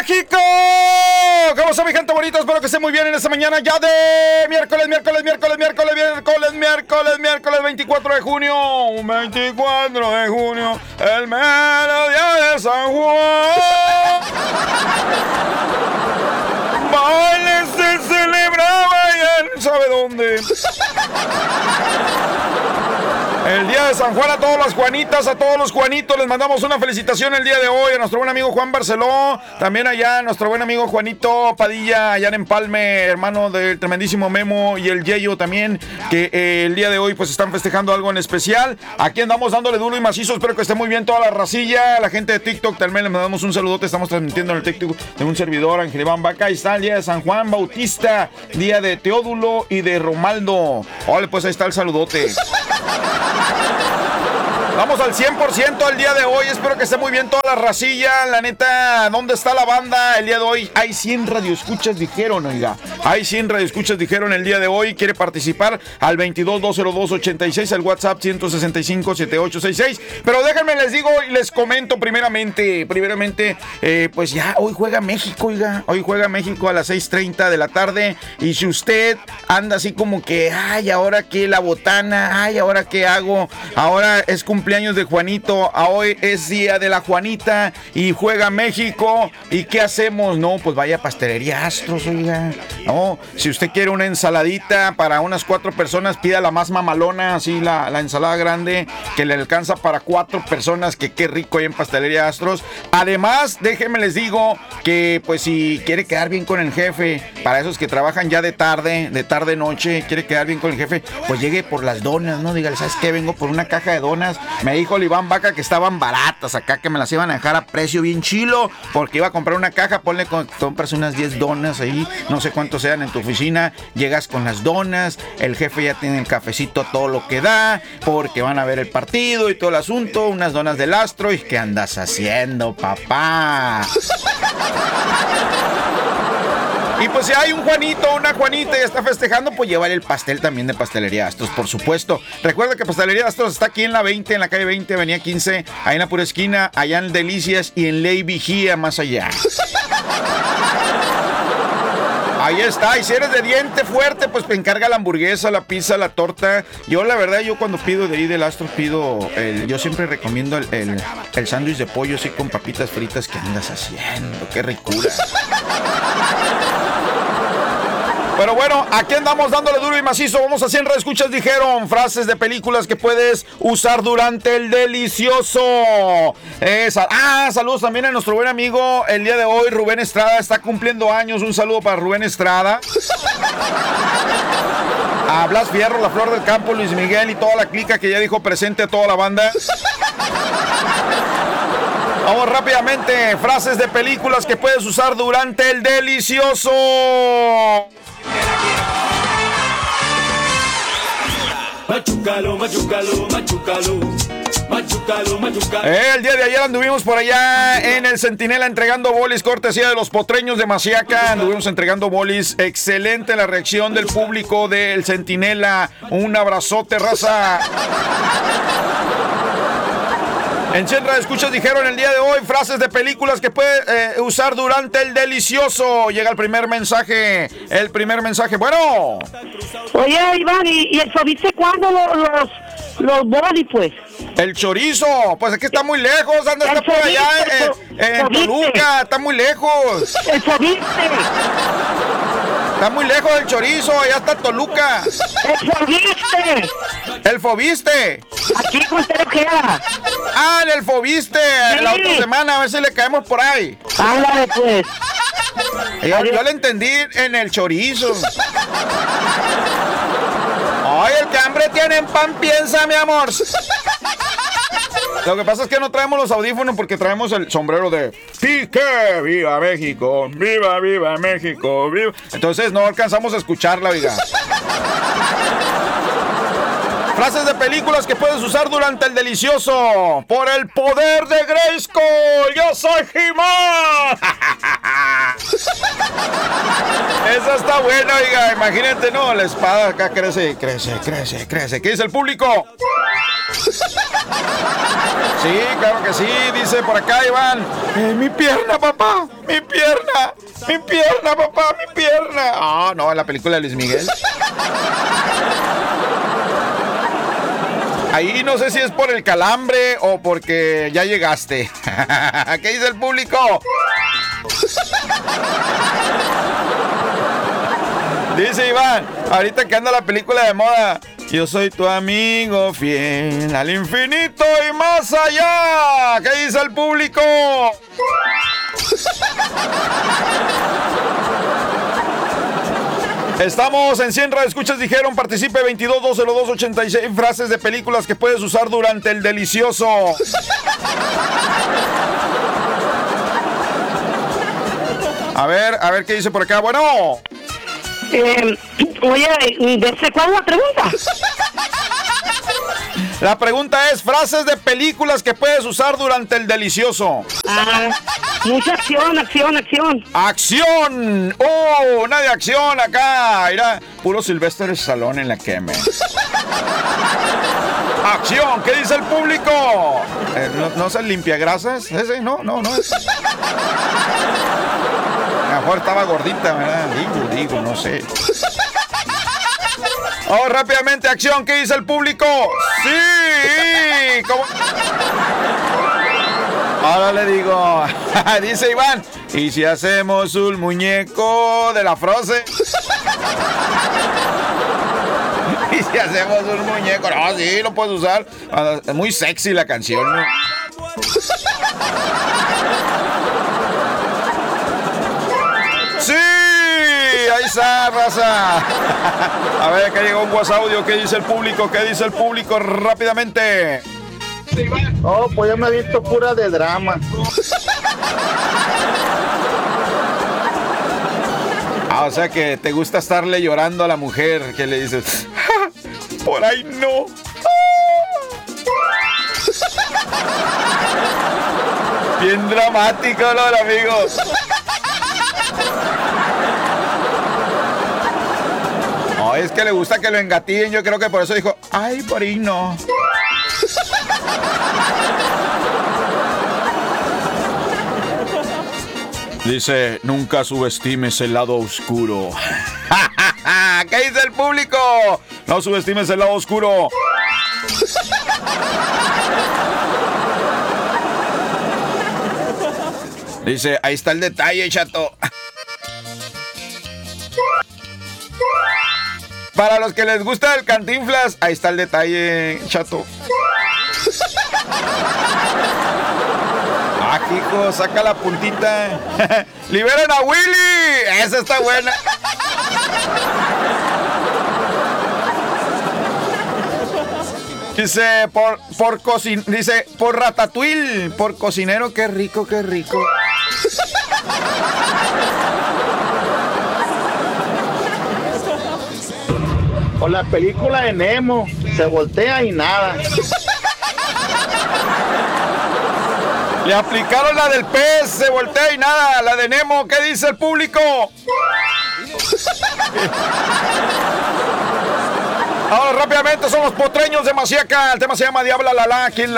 México! ¿Cómo está mi gente bonita? Espero que esté muy bien en esta mañana ya de miércoles 24 de junio. 24 de junio, el mero día de San Juan. Baile se celebraba y él sabe dónde. El día de San Juan, a todas las Juanitas, a todos los Juanitos, les mandamos una felicitación el día de hoy a nuestro buen amigo Juan Barceló, también allá a nuestro buen amigo Juanito Padilla, allá en Empalme, hermano del tremendísimo Memo y el Yeyo también, que el día de hoy pues están festejando algo en especial. Aquí andamos dándole duro y macizo, espero que esté muy bien toda la racilla, la gente de TikTok también les mandamos un saludote, estamos transmitiendo en el TikTok de un servidor, Ángel Iván Vaca. Ahí está el día de San Juan Bautista, día de Teodulo y de Romaldo. Ole, pues ahí está el saludote. Vamos al 100% el día de hoy. Espero que esté muy bien toda la racilla. La neta, ¿dónde está la banda? El día de hoy hay 100 radioescuchas, dijeron, oiga. Hay 100 radioescuchas, dijeron el día de hoy. Quiere participar al 22-202-86, al WhatsApp 165-7866. Pero déjenme les digo y les comento primeramente, pues ya, hoy juega México, oiga. Hoy juega México a las 6:30 de la tarde. Y si usted anda así como que, ay, ahora qué la botana, ay, ahora qué hago, ahora es cumpleaños de Juanito, hoy es día de la Juanita y juega México, ¿y qué hacemos? No, pues vaya a Pastelería Astros, oiga. No, si usted quiere una ensaladita para unas 4 personas, pida la más mamalona, así la ensalada grande que le alcanza para 4 personas, que qué rico hay en Pastelería Astros. Además, déjenme les digo que pues si quiere quedar bien con el jefe, para esos que trabajan ya de tarde noche, quiere quedar bien con el jefe, pues llegue por las donas, ¿no? Dígale, ¿sabes qué? Vengo por una caja de donas. Me dijo el Iván Vaca que estaban baratas acá, que me las iban a dejar a precio bien chilo, porque iba a comprar una caja, compras unas 10 donas ahí, no sé cuántos sean en tu oficina, llegas con las donas, el jefe ya tiene el cafecito a todo lo que da, porque van a ver el partido y todo el asunto, unas donas del Astro, y ¿qué andas haciendo, papá? Y pues si hay un Juanito o una Juanita y está festejando, pues llevar el pastel también de Pastelería Astros, por supuesto. Recuerda que Pastelería Astros está aquí en la 20, en la calle 20, avenida 15, ahí en la pura esquina, allá en Delicias y en Ley Vigía, más allá. Ahí está, y si eres de diente fuerte, pues te encarga la hamburguesa, la pizza, la torta. Yo la verdad, cuando pido de ahí del Astro, yo siempre recomiendo el sándwich de pollo así con papitas fritas. ¿Qué andas haciendo? ¡Qué ricura! Pero bueno, aquí andamos dándole duro y macizo. Vamos a 100 reescuchas, dijeron. Frases de películas que puedes usar durante el delicioso. Saludos también a nuestro buen amigo el día de hoy, Rubén Estrada. Está cumpliendo años. Un saludo para Rubén Estrada. A Blas Fierro, La Flor del Campo, Luis Miguel y toda la clica que ya dijo presente a toda la banda. Vamos rápidamente. Frases de películas que puedes usar durante el delicioso. Machucalo, machucalo, machucalo. Machucalo, machucalo. El día de ayer anduvimos por allá en el Centinela entregando bolis, cortesía de los potreños de Maciaca. Anduvimos entregando bolis. Excelente la reacción del público del Centinela. Un abrazote, raza. En Chenra Escuchas dijeron el día de hoy frases de películas que puede usar durante el delicioso. Llega el primer mensaje. Bueno. Oye, Iván, ¿y el Fobiste cuándo los bolis, pues? El chorizo, pues es que está muy lejos. Anda, está por allá en Toluca. Está muy lejos. El Fobiste. Está muy lejos del chorizo, allá está Toluca. ¿El Fobiste? Aquí con usted queda. En el Fobiste, sí. La otra semana, a ver si le caemos por ahí. Háblale, pues. Yo le entendí en el chorizo. Ay, el que hambre tiene en pan piensa, mi amor. Lo que pasa es que no traemos los audífonos porque traemos el sombrero de Piqué, viva México, viva, viva México, viva. Entonces no alcanzamos a escucharla, oiga. Frases de películas que puedes usar durante el delicioso. Por el poder de Grayskull, yo soy He-Man. Esa está buena, oiga. Imagínate, ¿no? La espada acá crece. ¿Qué dice el público? Sí, claro que sí, dice por acá Iván. Mi pierna, papá, mi pierna, papá, mi pierna. Ah, no, la película de Luis Miguel. Ahí no sé si es por el calambre o porque ya llegaste. ¿Qué dice el público? Dice Iván, ahorita que anda la película de moda, yo soy tu amigo fiel, al infinito y más allá. ¿Qué dice el público? Estamos en 100 radioescuchas, dijeron, participe 22-202-86 frases de películas que puedes usar durante el delicioso. A ver qué dice por acá. Bueno. Oye, ¿cuál es la pregunta? La pregunta es frases de películas que puedes usar durante el delicioso. Mucha acción. ¡Acción! ¡Oh! Una de acción acá. Mira, puro Sylvester Stallone en la queme. ¡Acción! ¿Qué dice el público? ¿No es el limpiagrasas? ¿Ese? No. A lo mejor estaba gordita, ¿verdad? Digo, no sé. Oh, rápidamente, acción, ¿qué dice el público? ¡Sí! ¿Cómo? Ahora le digo, dice Iván, ¿y si hacemos un muñeco de la Frozen? ¿Y si hacemos un muñeco? No, sí, lo puedes usar. Es muy sexy la canción, ¿no? ¡Sí! Ahí está, raza. A ver, que llegó un WhatsApp audio. ¿Qué dice el público? Rápidamente. Oh, pues yo me he visto pura de drama. O sea que te gusta estarle llorando a la mujer. Que le dices, por ahí no. Bien dramático, ¿no, amigos? No, es que le gusta que lo engatillen. Yo creo que por eso dijo, ay, por ahí no. Dice, nunca subestimes el lado oscuro. ¿Qué dice el público? No subestimes el lado oscuro. Dice, ahí está el detalle, chato. Para los que les gusta el Cantinflas, ahí está el detalle, chato. Ah, hijo, saca la puntita. ¡Liberen a Willy! Esa está buena. Dice, por ratatouille, por cocinero, qué rico, qué rico. O la película de Nemo, se voltea y nada. Le aplicaron la del pez, se voltea y nada. La de Nemo, ¿qué dice el público? Ahora rápidamente son los potreños de Maciaca. El tema se llama Diabla Lala. ¿Quién la